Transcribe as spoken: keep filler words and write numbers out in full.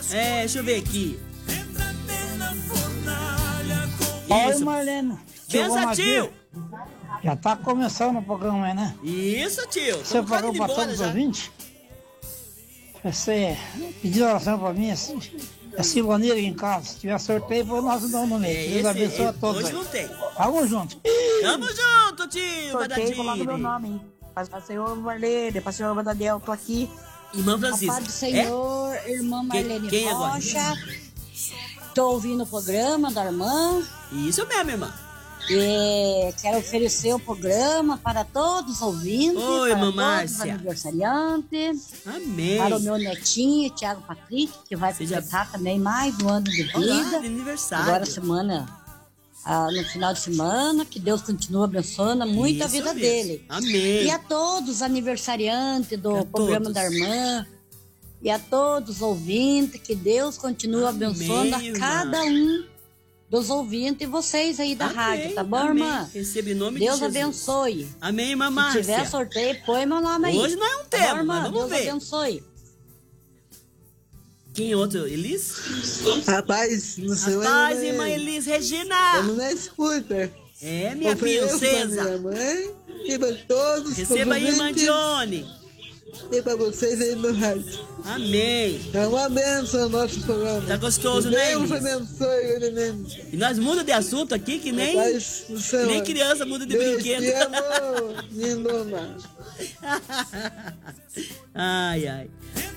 É, deixa eu ver aqui. Oi, Isso. Marlene. Bença, tio. Já tá começando o programa aí, né? Isso, tio. Você Tamo quase pagou indo pra embora todos os já. ouvintes? Você pediu oração pra mim, assim, é Silvaneira em casa. Se tiver sorteio, foi nós não no meio. É, Deus esse- abençoe a esse- todos hoje aí. não tem. Vamos junto. Tamo junto, tio. Sorteio, coloca meu Badadine. nome, hein? Paz do Senhor Marlene, Paz do Senhor Badadiel, tô aqui. Irmã A Francisca. paz do Senhor, irmã Quem- Marlene quem agora? Rocha. Tô ouvindo o programa da irmã. É? Isso mesmo, irmã. E quero oferecer o programa para todos os ouvintes, Oi, para irmã todos os Márcia. aniversariantes, Amém. para o meu netinho, Thiago Patrick, que vai Seja- completar também mais um ano de Olá, vida. de aniversário. Agora semana, ah, no final de semana, que Deus continue abençoando muito a Isso vida mesmo. dele. Amém. E a todos os aniversariantes do A programa todos. da irmã. E a todos os ouvintes, que Deus continue Amém, abençoando a irmã. cada um dos ouvintes e vocês aí da Amém, rádio, tá bom, amém. irmã? Receba em nome Deus de Jesus. abençoe. Amém, irmã Se Márcia. tiver sorteio, põe meu nome aí. Hoje não é um Tá tema, bom, irmã? mas vamos Deus ver. abençoe. Quem é outro? Elis? Rapaz, no seu Rapaz, ano, irmã né? Elis Eu Regina. não escuta. É, minha Ofereço pra princesa. minha mãe e pra todos. Receba aí, irmã ouvintes, Dione. E pra vocês aí no rádio. Amém. É uma benção o nosso programa. Tá gostoso, né, Deus Elis? abençoe ele mesmo. E nós muda de assunto aqui que nem, Rapaz, do céu, nem criança muda de Deus brinquedo. te amou, lindona. Ai, ai.